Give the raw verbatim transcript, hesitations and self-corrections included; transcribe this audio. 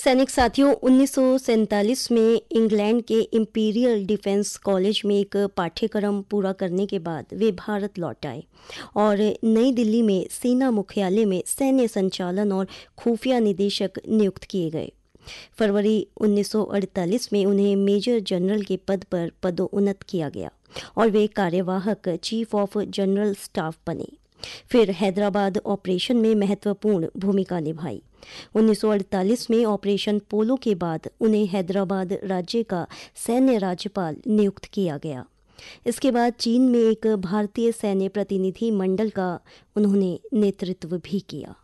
सैनिक साथियों, उन्नीस सौ सैंतालीस में इंग्लैंड के इंपीरियल डिफेंस कॉलेज में एक पाठ्यक्रम पूरा करने के बाद वे भारत लौट आए और नई दिल्ली में सेना मुख्यालय में सैन्य संचालन और खुफिया निदेशक नियुक्त किए गए। फरवरी उन्नीस सौ अड़तालीस में उन्हें मेजर जनरल के पद पर पदोन्नत किया गया और वे कार्यवाहक चीफ ऑफ जनरल स्टाफ बने। फिर हैदराबाद ऑपरेशन में महत्वपूर्ण भूमिका निभाई। उन्नीस सौ अड़तालीस में ऑपरेशन पोलो के बाद उन्हें हैदराबाद राज्य का सैन्य राज्यपाल नियुक्त किया गया। इसके बाद चीन में एक भारतीय सैन्य प्रतिनिधि मंडल का उन्होंने नेतृत्व भी किया।